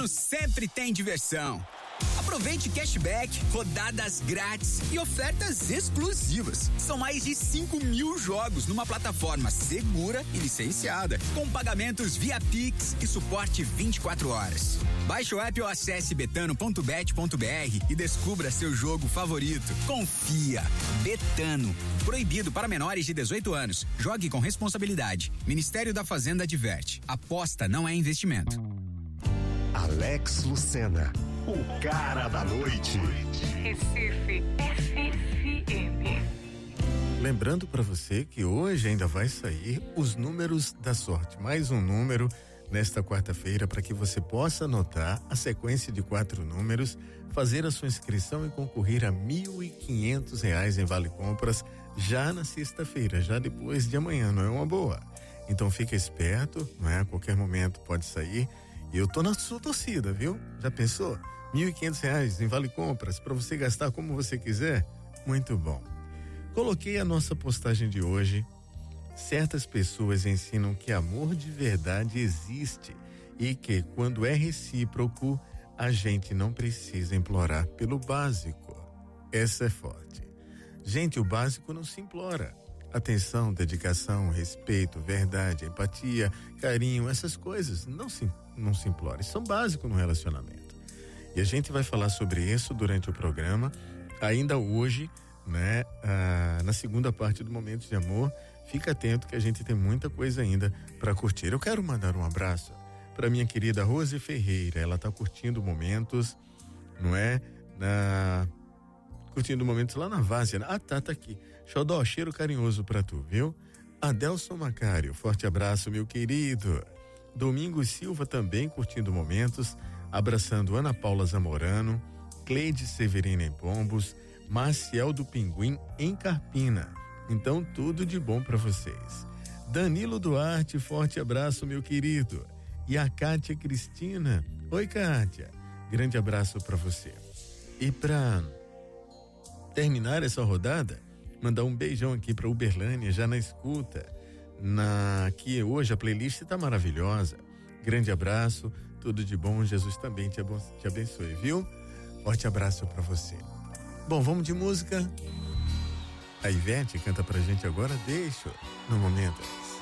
Betano sempre tem diversão. Aproveite cashback, rodadas grátis e ofertas exclusivas. São mais de 5.000 jogos numa plataforma segura e licenciada, com pagamentos via Pix e suporte 24 horas. Baixe o app ou acesse betano.bet.br e descubra seu jogo favorito. Confia. Betano. Proibido para menores de 18 anos. Jogue com responsabilidade. Ministério da Fazenda adverte. Aposta não é investimento. Alex Lucena, o cara da noite. Recife FM. Lembrando para você que hoje ainda vai sair os números da sorte. Mais um número nesta quarta-feira para que você possa anotar a sequência de 4 números, fazer a sua inscrição e concorrer a R$1.500 em Vale Compras já na sexta-feira, já depois de amanhã, não é uma boa? Então fica esperto, não é? A qualquer momento pode sair. E eu tô na sua torcida, viu? Já pensou? R$1.500 em Vale Compras para você gastar como você quiser? Muito bom. Coloquei a nossa postagem de hoje. Certas pessoas ensinam que amor de verdade existe e que quando é recíproco, a gente não precisa implorar pelo básico. Essa é forte. Gente, o básico não se implora. Atenção, dedicação, respeito, verdade, empatia, carinho, essas coisas não se implora. Isso são básicos no relacionamento. E a gente vai falar sobre isso durante o programa, ainda hoje, né? Na segunda parte do Momento de Amor. Fica atento que a gente tem muita coisa ainda para curtir. Eu quero mandar um abraço para minha querida Rose Ferreira. Ela tá curtindo momentos, não é? Curtindo momentos lá na Várzea. Tá aqui. Xodó, cheiro carinhoso pra tu, viu? Adelson Macário, forte abraço, meu querido. Domingos Silva também curtindo momentos, abraçando Ana Paula Zamorano, Cleide Severina em Pombos, Maciel do Pinguim em Carpina. Então, tudo de bom pra vocês. Danilo Duarte, forte abraço, meu querido. E a Kátia Cristina. Oi, Kátia. Grande abraço pra você. E pra terminar essa rodada, mandar um beijão aqui para Uberlândia, já na escuta, que hoje a playlist tá maravilhosa. Grande abraço, tudo de bom, Jesus também te abençoe, viu? Forte abraço para você. Bom, vamos de música. A Ivete canta pra gente agora, deixa no momento.